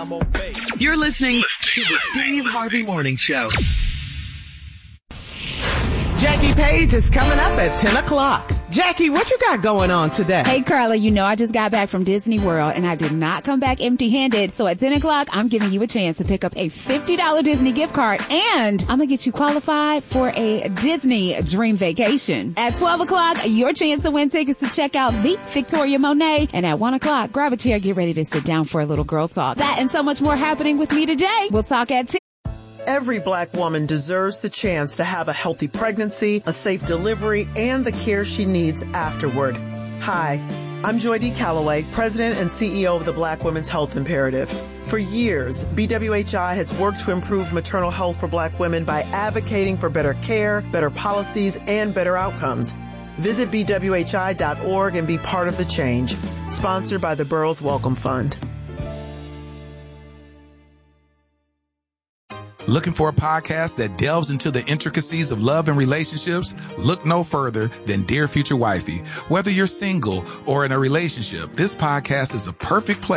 You're listening to the Steve Harvey Morning Show. Jackie Page is coming up at 10 o'clock. Jackie, what you got going on today? Hey, Carla, you know I just got back from Disney World, and I did not come back empty-handed. So at 10 o'clock, I'm giving you a chance to pick up a $50 Disney gift card, and I'm going to get you qualified for a Disney dream vacation. At 12 o'clock, your chance to win tickets to check out the Victoria Monet. And at 1 o'clock, grab a chair, get ready to sit down for a little girl talk. That and so much more happening with me today. We'll talk at 10. Every Black woman deserves the chance to have a healthy pregnancy, a safe delivery, and the care she needs afterward. Hi, I'm Joy D. Calloway, President and CEO of the Black Women's Health Imperative. For years, BWHI has worked to improve maternal health for Black women by advocating for better care, better policies, and better outcomes. Visit BWHI.org and be part of the change. Sponsored by the Burroughs Welcome Fund. Looking for a podcast that delves into the intricacies of love and relationships? Look no further than Dear Future Wifey. Whether you're single or in a relationship, this podcast is a perfect place